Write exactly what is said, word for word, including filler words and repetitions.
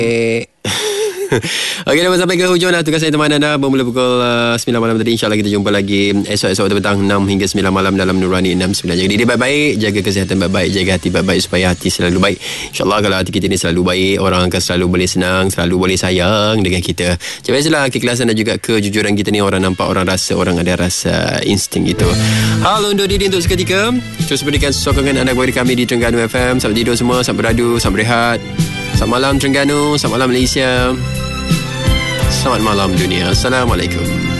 Okey, dah sampai ke hujung dah tugas saya teman anda bermula pukul uh, sembilan malam tadi. InsyaAllah kita jumpa lagi esok-esok petang enam hingga sembilan malam dalam Nurani enam sembilan. Jaga diri baik-baik, jaga kesihatan baik-baik, jaga hati baik-baik supaya hati selalu baik. InsyaAllah kalau hati kita ni selalu baik, orang akan selalu boleh senang, selalu boleh sayang dengan kita. Macam biasalah, keikhlasan dan juga kejujuran kita ni orang nampak, orang rasa, orang ada rasa insting itu. Halo undur diri untuk seketika. Terus berikan sokongan anda kepada kami di Terengganu F M. Selamat tidur semua, selamat beradu, selamat berehat. Selamat malam Terengganu, selamat malam Malaysia. Selamat malam dunia. Assalamualaikum.